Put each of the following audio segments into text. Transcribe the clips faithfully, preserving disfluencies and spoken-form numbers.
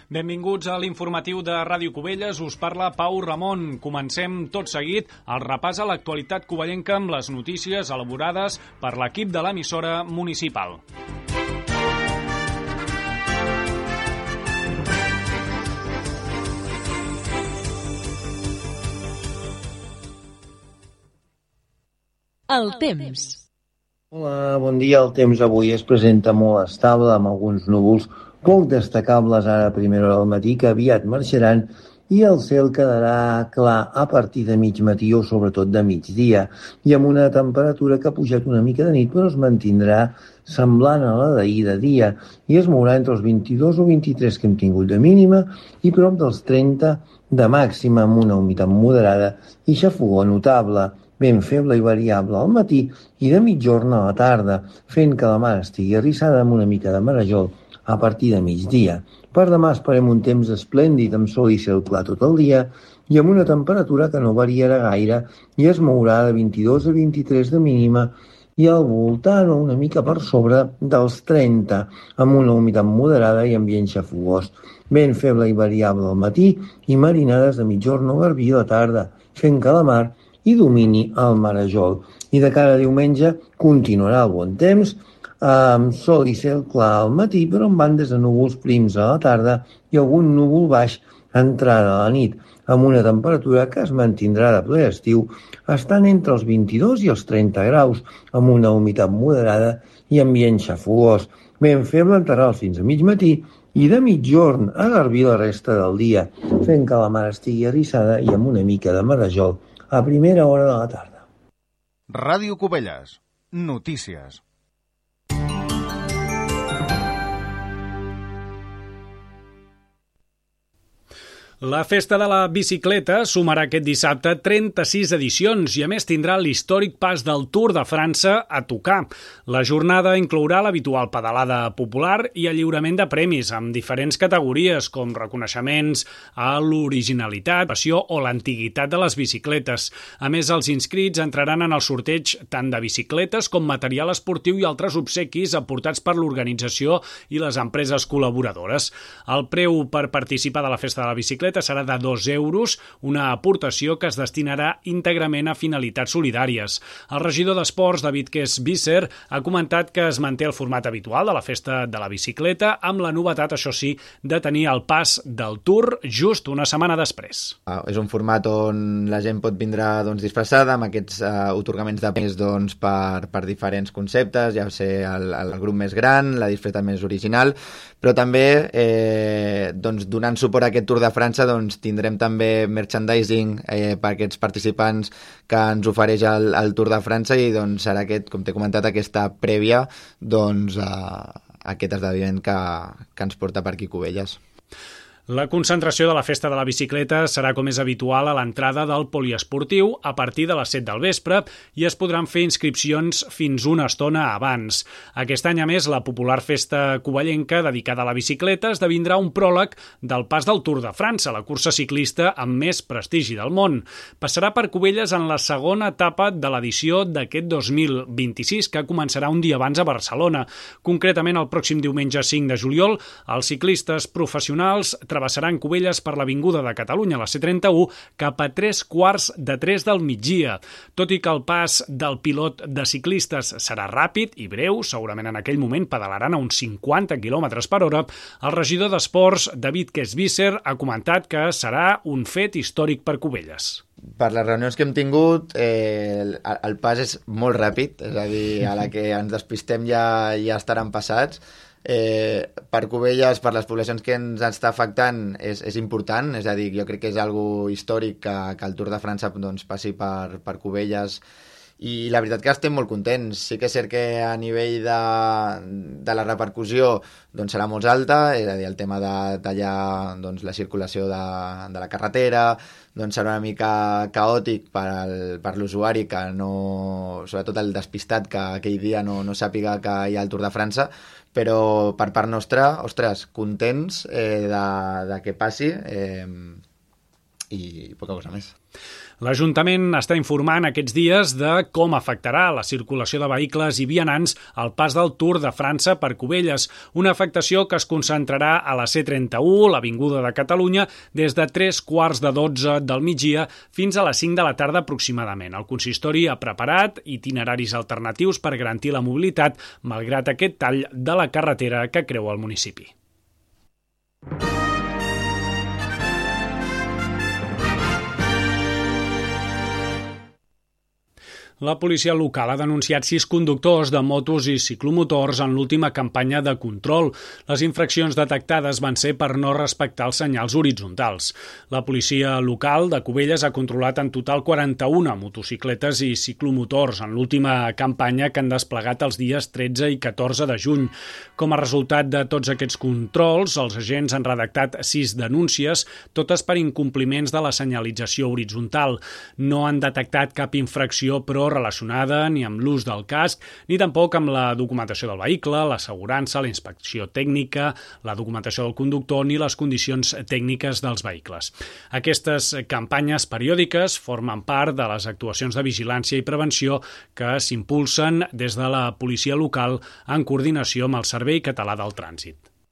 Benvinguts a l'informatiu de Ràdio Cubelles. Us parla Pau Ramon. Comencem tot seguit el repàs a l'actualitat covellenca amb les notícies elaborades per l'equip de l'emissora municipal. El temps. Hola, bon dia. El temps avui es presenta molt estable, amb alguns núvols poc destacables ara a primera hora del matí, que aviat marxaran, i el cel quedarà clar a partir de mig matí o sobretot de migdia, i amb una temperatura que ha pujat una mica de nit, però es mantindrà semblant a la d'ahir de dia, i es mourà entre els vint-i-dos o vint-i-tres que hem tingut de mínima i prop dels trenta de màxima, amb una humitat moderada i xafogor notable, ben feble i variable al matí i de mitjorn a la tarda, fent que la mar estigui arrissada amb una mica de marejol a partir de migdia. Per demà esperem un temps esplèndid amb sol i cel clar tot el dia i amb una temperatura que no variarà gaire i es mourà de vint-i-dos a vint-i-tres de mínima i al voltant o una mica per sobre dels trenta, amb una humitat moderada i ambient xafogós, ben feble i variable al matí i marinades de mitjorn o garbí a la tarda, fent que la mar hi domini el marejol. I de cara a diumenge continuarà el bon temps, amb sol i cel clar al matí, però amb bandes de núvols prims a la tarda i algun núvol baix entrada a la nit, amb una temperatura que es mantindrà de ple estiu, estant entre els vint-i-dos i els trenta graus, amb una humitat moderada i ambient xafogós, ben feble en terral fins a mig matí i de mitjorn a garbí la resta del dia, fent que la mar estigui arrissada i amb una mica de marejol a primera hora de la tarda. Ràdio Cubelles. Notícies. La Festa de la Bicicleta sumarà aquest dissabte trenta-sis edicions i a més tindrà l'històric pas del Tour de França a tocar. La jornada inclourà l'habitual pedalada popular i el lliurament de premis amb diferents categories com reconeixements a l'originalitat, passió o l'antiguitat de les bicicletes. A més, els inscrits entraran en el sorteig tant de bicicletes com material esportiu i altres obsequis aportats per l'organització i les empreses col·laboradores. El preu per participar de la Festa de la Bicicleta serà de dos euros, una aportació que es destinarà íntegrament a finalitats solidàries. El regidor d'Esports, David Kess-Visser, ha comentat que es manté el format habitual de la Festa de la Bicicleta, amb la novetat, això sí, de tenir el pas del Tour just una setmana després. Uh, és un format on la gent pot vindre doncs, disfressada, amb aquests uh, otorgaments de premis doncs, per, per diferents conceptes, ja sé, el, el grup més gran, la disfreta més original, però també eh, doncs, donant suport a aquest Tour de França doncs, tindrem també merchandising eh, per aquests participants que ens ofereix el, el Tour de França i doncs, serà aquest, com t'he comentat, aquesta prèvia doncs, a, a aquest esdeveniment que, que ens porta per aquí Cubelles. La concentració de la Festa de la Bicicleta serà com és habitual a l'entrada del poliesportiu a partir de les set del vespre i es podran fer inscripcions fins una estona abans. Aquest any, a més, la popular festa covellenca dedicada a la bicicleta esdevindrà un pròleg del pas del Tour de França, la cursa ciclista amb més prestigi del món. Passarà per Cubelles en la segona etapa de l'edició d'aquest dos mil vint-i-sis, que començarà un dia abans a Barcelona. Concretament, el pròxim diumenge cinc de juliol, els ciclistes professionals travessaran Cubelles per l'Avinguda de Catalunya, la C trenta-u, cap a tres quarts de tres del migdia. Tot i que el pas del pilot de ciclistes serà ràpid i breu, segurament en aquell moment pedalaran a uns cinquanta quilòmetres per hora, el regidor d'Esports, David Kess-Visser, ha comentat que serà un fet històric per Cubelles. Per les reunions que hem tingut, eh, el, el pas és molt ràpid, és a dir, a la que ens despistem ja, ja estaran passats. Eh, per Cubelles, per les poblacions que ens està afectant, és, és important, és a dir, jo crec que és algo històric que, que el Tour de França doncs, passi per, per Cubelles, i la veritat que estem molt contents. Sí que és cert que a nivell de, de la repercussió doncs serà molt alta, és a dir, el tema de tallar doncs, la circulació de, de la carretera, doncs serà una mica caòtic per, al, per l'usuari, que no, sobretot el despistat, que aquell dia no, no sàpiga que hi ha el Tour de França, però per part nostra, ostres, contents eh, de, de que passi, eh, i poca cosa més. L'Ajuntament està informant aquests dies de com afectarà la circulació de vehicles i vianants al pas del Tour de França per Cubelles, una afectació que es concentrarà a la C trenta-u, l'Avinguda de Catalunya, des de tres quarts de dotze del migdia fins a les cinc de la tarda aproximadament. El consistori ha preparat itineraris alternatius per garantir la mobilitat, malgrat aquest tall de la carretera que creua el municipi. La policia local ha denunciat sis conductors de motos i ciclomotors en l'última campanya de control. Les infraccions detectades van ser per no respectar els senyals horitzontals. La policia local de Cubelles ha controlat en total quaranta-una motocicletes i ciclomotors en l'última campanya que han desplegat els dies tretze i catorze de juny. Com a resultat de tots aquests controls, els agents han redactat sis denúncies, totes per incompliments de la senyalització horitzontal. No han detectat cap infracció, però relacionada ni amb l'ús del casc, ni tampoc amb la documentació del vehicle, l'assegurança, la inspecció tècnica, la documentació del conductor ni les condicions tècniques dels vehicles. Aquestes campanyes periòdiques formen part de les actuacions de vigilància i prevenció que s'impulsen des de la policia local en coordinació amb el Servei Català del Trànsit.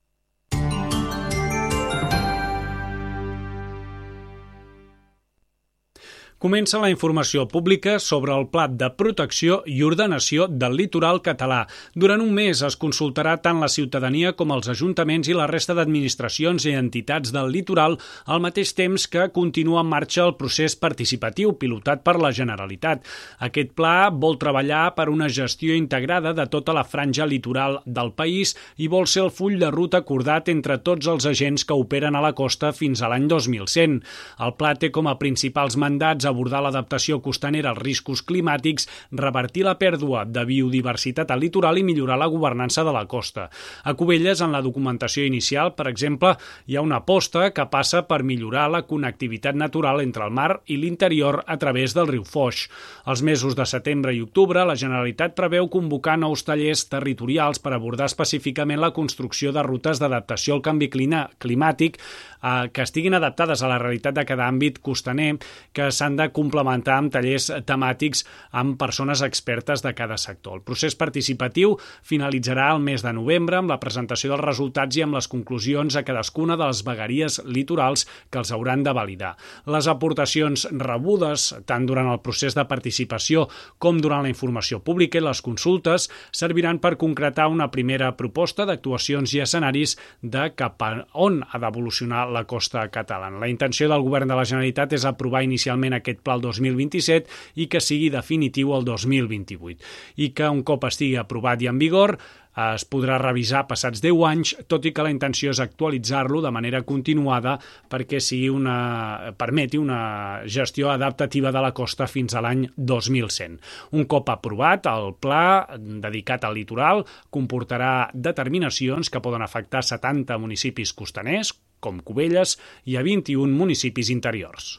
Comença la informació pública sobre el Pla de Protecció i Ordenació del Litoral Català. Durant un mes es consultarà tant la ciutadania com els ajuntaments i la resta d'administracions i entitats del litoral, al mateix temps que continua en marxa el procés participatiu pilotat per la Generalitat. Aquest pla vol treballar per una gestió integrada de tota la franja litoral del país i vol ser el full de ruta acordat entre tots els agents que operen a la costa fins a l'any dos mil cent. El pla té com a principals mandats abordar l'adaptació costanera als riscos climàtics, revertir la pèrdua de biodiversitat al litoral i millorar la governança de la costa. A Cubelles, en la documentació inicial, per exemple, hi ha una aposta que passa per millorar la connectivitat natural entre el mar i l'interior a través del riu Foix. Els mesos de setembre i octubre, la Generalitat preveu convocar nous tallers territorials per abordar específicament la construcció de rutes d'adaptació al canvi climàtic eh, que estiguin adaptades a la realitat de cada àmbit costaner, que s'han de complementar amb tallers temàtics amb persones expertes de cada sector. El procés participatiu finalitzarà el mes de novembre amb la presentació dels resultats i amb les conclusions a cadascuna de les vegueries litorals que els hauran de validar. Les aportacions rebudes, tant durant el procés de participació com durant la informació pública i les consultes, serviran per concretar una primera proposta d'actuacions i escenaris de cap a on ha d'evolucionar la costa catalana. La intenció del Govern de la Generalitat és aprovar inicialment aquest pla el dos mil vint-i-set i que sigui definitiu el dos mil vint-i-vuit. I que un cop estigui aprovat i en vigor es podrà revisar passats deu anys, tot i que la intenció és actualitzar-lo de manera continuada perquè sigui una, permeti una gestió adaptativa de la costa fins a l'any dos mil cent. Un cop aprovat, el pla dedicat al litoral comportarà determinacions que poden afectar setanta municipis costaners, com Cubelles, i a vint-i-un municipis interiors.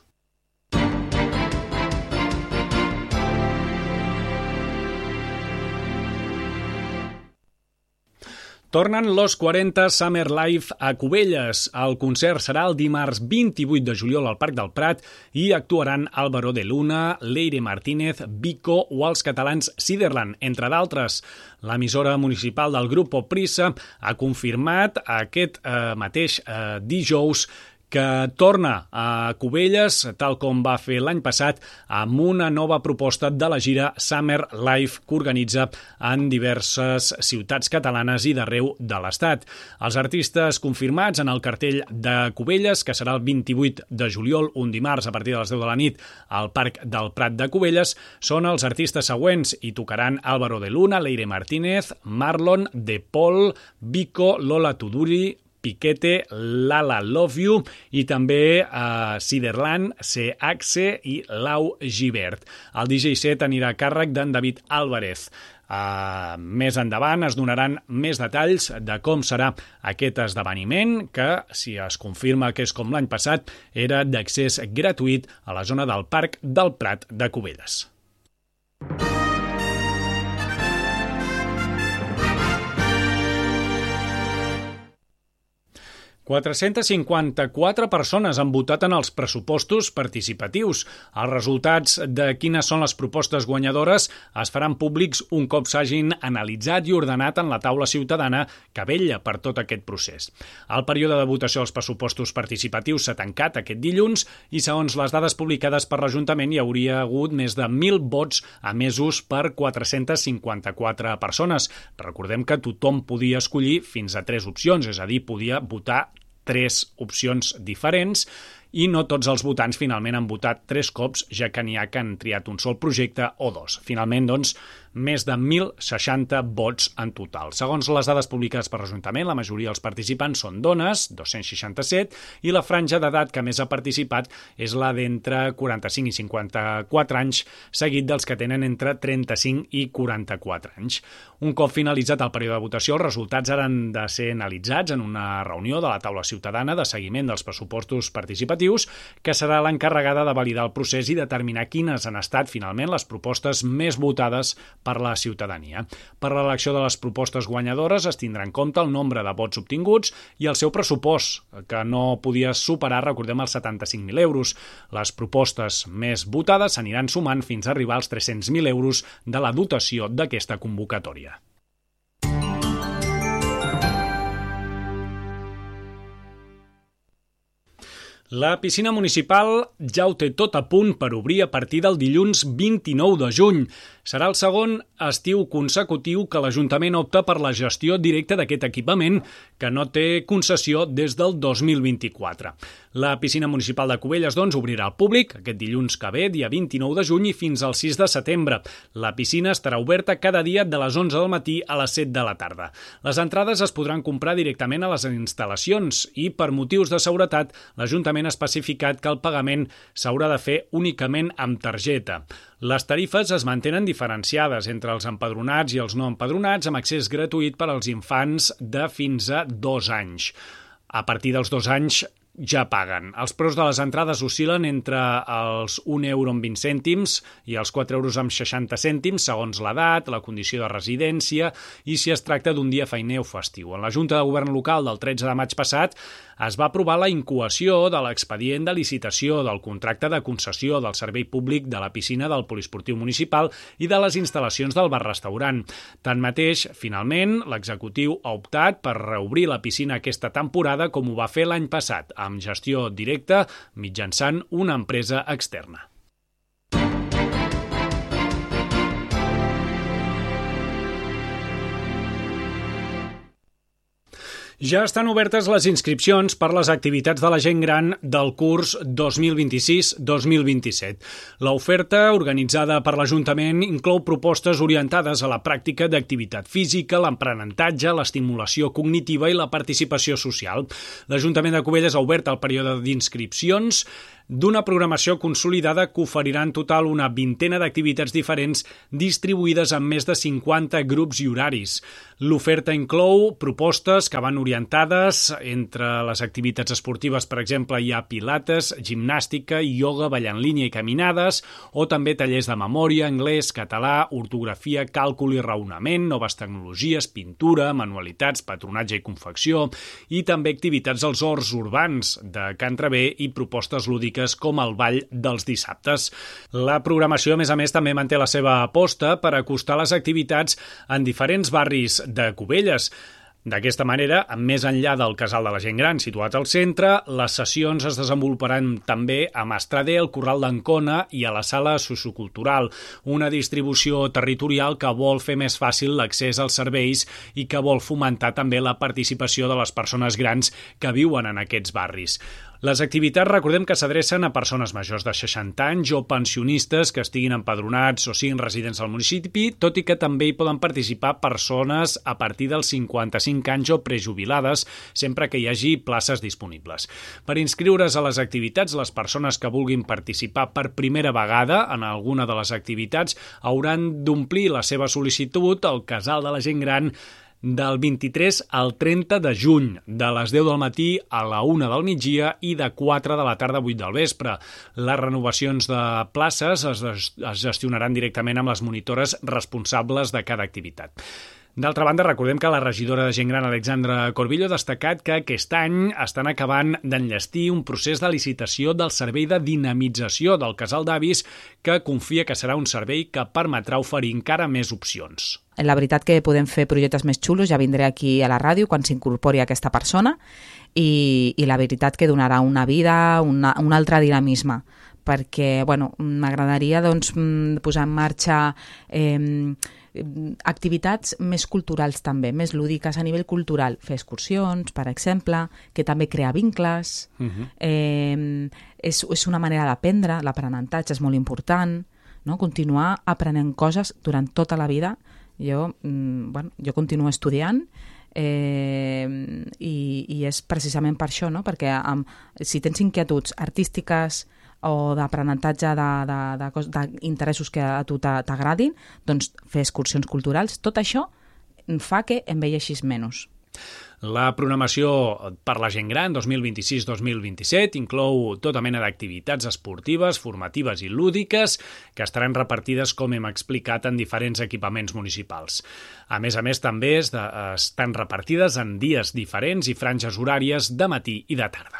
Tornen Los quaranta Summer Live a Cubelles. El concert serà el dimarts vint-i-vuit de juliol al Parc del Prat i actuaran Álvaro de Luna, Leire Martínez, Vico o els catalans Siderland, entre d'altres. L'emissora municipal del Grupo Prisa ha confirmat aquest eh, mateix eh, dijous que torna a Cubelles, tal com va fer l'any passat, amb una nova proposta de la gira Summer Live que organitza en diverses ciutats catalanes i d'arreu de l'Estat. Els artistes confirmats en el cartell de Cubelles, que serà el vint-i-vuit de juliol, un dimarts a partir de les deu de la nit, al Parc del Prat de Cubelles, són els artistes següents i tocaran Álvaro de Luna, Leire Martínez, Marlon, De Paul, Vico, Lola Tuduri, Piquete, Lala Love You i també uh, Siderland, C H i Lau Gibert. El D J set anirà a càrrec d'en David Álvarez. Uh, més endavant es donaran més detalls de com serà aquest esdeveniment que, si es confirma que és com l'any passat, era d'accés gratuït a la zona del Parc del Prat de Cubelles. quatre-centes cinquanta-quatre persones han votat en els pressupostos participatius. Els resultats de quines són les propostes guanyadores es faran públics un cop s'hagin analitzat i ordenat en la taula ciutadana que vetlla per tot aquest procés. El període de votació dels pressupostos participatius s'ha tancat aquest dilluns i, segons les dades publicades per l'Ajuntament, hi hauria hagut més de mil vots emesos per quatre-centes cinquanta-quatre persones. Recordem que tothom podia escollir fins a tres opcions, és a dir, podia votar tres opcions diferents i no tots els votants finalment han votat tres cops, ja que n'hi ha que han triat un sol projecte o dos. Finalment, doncs, més de mil seixanta vots en total. Segons les dades publicades per l'Ajuntament, la majoria dels participants són dones, dos-cents seixanta-set, i la franja d'edat que més ha participat és la d'entre quaranta-cinc i cinquanta-quatre anys, seguit dels que tenen entre trenta-cinc i quaranta-quatre anys. Un cop finalitzat el període de votació, els resultats han de ser analitzats en una reunió de la taula ciutadana de seguiment dels pressupostos participatius, que serà l'encarregada de validar el procés i determinar quines han estat finalment les propostes més votades per la ciutadania. Per l'elecció de les propostes guanyadores es tindrà en compte el nombre de vots obtinguts i el seu pressupost, que no podia superar, recordem, els setanta-cinc mil euros. Les propostes més votades s'aniran sumant fins a arribar als tres-cents mil euros de la dotació d'aquesta convocatòria. La piscina municipal ja ho té tot a punt per obrir a partir del dilluns vint-i-nou de juny. Serà el segon estiu consecutiu que l'Ajuntament opta per la gestió directa d'aquest equipament, que no té concessió des del dos mil vint-i-quatre. La piscina municipal de Cubelles, doncs, obrirà al públic aquest dilluns que ve, dia vint-i-nou de juny, i fins al sis de setembre. La piscina estarà oberta cada dia de les onze del matí a les set de la tarda. Les entrades es podran comprar directament a les instal·lacions i, per motius de seguretat, l'Ajuntament ha especificat que el pagament s'haurà de fer únicament amb targeta. Les tarifes es mantenen diferenciades entre els empadronats i els no empadronats, amb accés gratuït per als infants de fins a dos anys. A partir dels dos anys ja paguen. Els preus de les entrades oscil·len entre els un euro amb vint cèntims i els quatre euros amb seixanta cèntims, segons l'edat, la condició de residència i si es tracta d'un dia feiner o festiu. En la Junta de Govern Local del tretze de maig passat es va aprovar la incoació de l'expedient de licitació del contracte de concessió del servei públic de la piscina del Poliesportiu Municipal i de les instal·lacions del bar-restaurant. Tanmateix, finalment, l'executiu ha optat per reobrir la piscina aquesta temporada com ho va fer l'any passat, amb gestió directa mitjançant una empresa externa. Ja estan obertes les inscripcions per les activitats de la gent gran del curs dos mil vint-i-sis dos mil vint-i-set. L'oferta, organitzada per l'Ajuntament, inclou propostes orientades a la pràctica d'activitat física, l'aprenentatge, l'estimulació cognitiva i la participació social. L'Ajuntament de Cubelles ha obert el període d'inscripcions d'una programació consolidada que oferirà en total una vintena d'activitats diferents distribuïdes en més de cinquanta grups i horaris. L'oferta inclou propostes que van orientades entre les activitats esportives, per exemple, hi ha pilates, gimnàstica, ioga, ball en línia i caminades, o també tallers de memòria, anglès, català, ortografia, càlcul i raonament, noves tecnologies, pintura, manualitats, patronatge i confecció, i també activitats als horts urbans de Can Traver i propostes lúdiques com el ball dels dissabtes. La programació, a més a més, també manté la seva aposta per acostar les activitats en diferents barris de Cubelles. D'aquesta manera, més enllà del Casal de la Gent Gran situat al centre, les sessions es desenvoluparan també a Mastrader, al Corral d'Ancona i a la Sala Sociocultural, una distribució territorial que vol fer més fàcil l'accés als serveis i que vol fomentar també la participació de les persones grans que viuen en aquests barris. Les activitats, recordem que s'adrecen a persones majors de seixanta anys o pensionistes que estiguin empadronats o siguin residents al municipi, tot i que també hi poden participar persones a partir dels cinquanta-cinc anys o prejubilades, sempre que hi hagi places disponibles. Per inscriure's a les activitats, les persones que vulguin participar per primera vegada en alguna de les activitats hauran d'omplir la seva sol·licitud al Casal de la Gent Gran del vint-i-tres al trenta de juny, de les deu del matí a la una del migdia i de quatre de la tarda a vuit del vespre. Les renovacions de places es, es gestionaran directament amb les monitores responsables de cada activitat. D'altra banda, recordem que la regidora de Gent Gran, Alexandra Corbillo, ha destacat que aquest any estan acabant d'enllestir un procés de licitació del servei de dinamització del casal d'avis, que confia que serà un servei que permetrà oferir encara més opcions. La veritat que podem fer projectes més xulos, ja vindré aquí a la ràdio quan s'incorpori aquesta persona i, i la veritat que donarà una vida, una, un altre dinamisme, perquè bueno, m'agradaria doncs, posar en marxa eh, activitats més culturals també, més lúdiques a nivell cultural, fer excursions, per exemple, que també crea vincles, uh-huh. eh, és, és una manera d'aprendre, l'aprenentatge és molt important, no? Continuar aprenent coses durant tota la vida. Jo, bueno, jo continuo estudiant eh, i, i és precisament per això, no? Perquè um, si tens inquietuds artístiques o d'aprenentatge d'interessos que a tu t'agradin, doncs fer excursions culturals, tot això fa que envelleixis menys. La programació per la gent gran dos mil vint-i-sis dos mil vint-i-set inclou tota mena d'activitats esportives, formatives i lúdiques que estaran repartides, com hem explicat, en diferents equipaments municipals. A més a més, també estan repartides en dies diferents i franges horàries de matí i de tarda.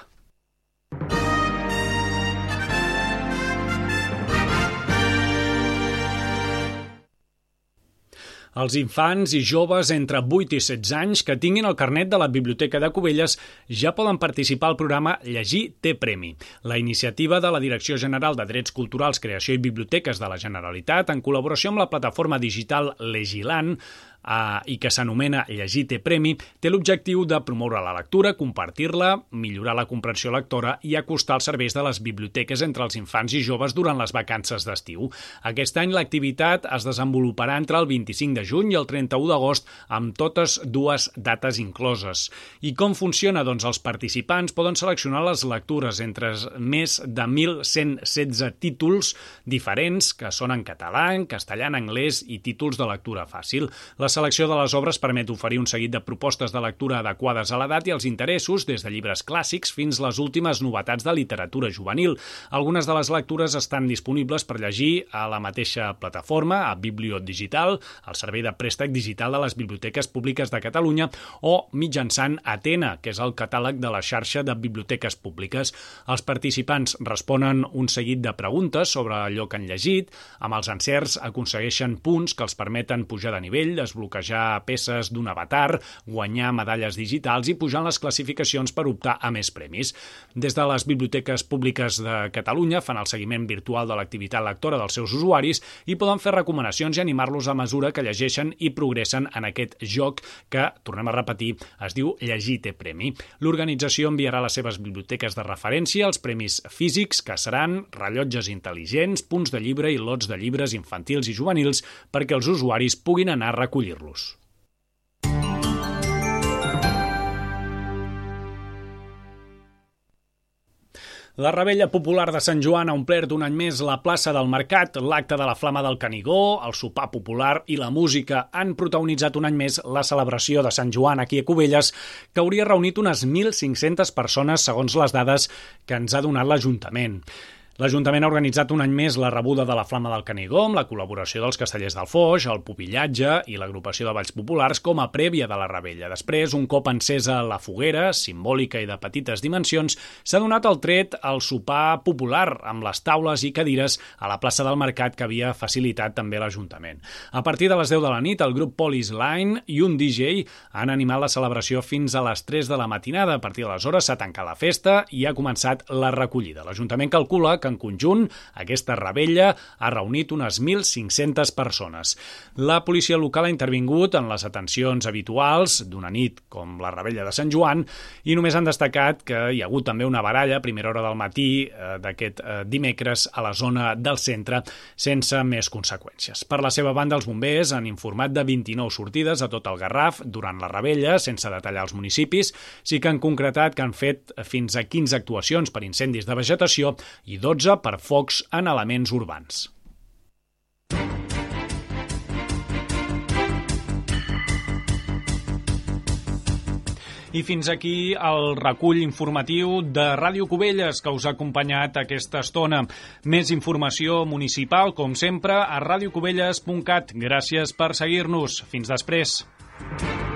Els infants i joves entre vuit i setze anys que tinguin el carnet de la Biblioteca de Cubelles ja poden participar al programa Llegir té premi. La iniciativa de la Direcció General de Drets Culturals, Creació i Biblioteques de la Generalitat, en col·laboració amb la plataforma digital Legiland, Uh, i que s'anomena Llegir té premi, té l'objectiu de promoure la lectura, compartir-la, millorar la comprensió lectora i acostar els serveis de les biblioteques entre els infants i joves durant les vacances d'estiu. Aquest any l'activitat es desenvoluparà entre el vint-i-cinc de juny i el trenta-u d'agost, amb totes dues dates incloses. I com funciona? Doncs els participants poden seleccionar les lectures entre més de mil cent setze títols diferents, que són en català, en castellà, en anglès i títols de lectura fàcil. La selecció de les obres permet oferir un seguit de propostes de lectura adequades a l'edat i als interessos, des de llibres clàssics fins les últimes novetats de literatura juvenil. Algunes de les lectures estan disponibles per llegir a la mateixa plataforma, a Biblio Digital, el servei de préstec digital de les biblioteques públiques de Catalunya, o mitjançant Atena, que és el catàleg de la xarxa de biblioteques públiques. Els participants responen un seguit de preguntes sobre allò que han llegit. Amb els encerts aconsegueixen punts que els permeten pujar de nivell, desbloquejar peces d'un avatar, guanyar medalles digitals i pujar en les classificacions per optar a més premis. Des de les biblioteques públiques de Catalunya fan el seguiment virtual de l'activitat lectora dels seus usuaris i poden fer recomanacions i animar-los a mesura que llegeixen i progressen en aquest joc que, tornem a repetir, es diu Llegir té premi. L'organització enviarà a les seves biblioteques de referència els premis físics, que seran rellotges intel·ligents, punts de llibre i lots de llibres infantils i juvenils perquè els usuaris puguin anar a recollir-los. La Revetlla Popular de Sant Joan ha omplert un any més la plaça del Mercat. L'acte de la Flama del Canigó, el sopar popular i la música han protagonitzat un any més la celebració de Sant Joan aquí a Cubelles, que hauria reunit unes mil cinc-centes persones segons les dades que ens ha donat l'Ajuntament. L'Ajuntament ha organitzat un any més la rebuda de la Flama del Canigó amb la col·laboració dels Castellers del Foix, el Pupillatge i l'agrupació de Balls Populars com a prèvia de la Revetlla. Després, un cop encesa la foguera, simbòlica i de petites dimensions, s'ha donat el tret al sopar popular amb les taules i cadires a la plaça del Mercat que havia facilitat també l'Ajuntament. A partir de les deu de la nit, el grup Police Line i un D J han animat la celebració fins a les tres de la matinada. A partir d'aleshores s'ha tancat la festa i ha començat la recollida. L'Ajuntament calcula que en conjunt, aquesta revetlla ha reunit unes mil cinc-centes persones. La policia local ha intervingut en les atencions habituals d'una nit com la revetlla de Sant Joan i només han destacat que hi ha hagut també una baralla a primera hora del matí eh, d'aquest eh, dimecres a la zona del centre sense més conseqüències. Per la seva banda, els bombers han informat de vint-i-nou sortides a tot el Garraf durant la revetlla, sense detallar els municipis. Sí que han concretat que han fet fins a quinze actuacions per incendis de vegetació i dotze per focs en elements urbans. I fins aquí el recull informatiu de Ràdio Cubelles que us ha acompanyat aquesta estona. Més informació municipal, com sempre, a radiocubelles punt cat. Gràcies per seguir-nos. Fins després.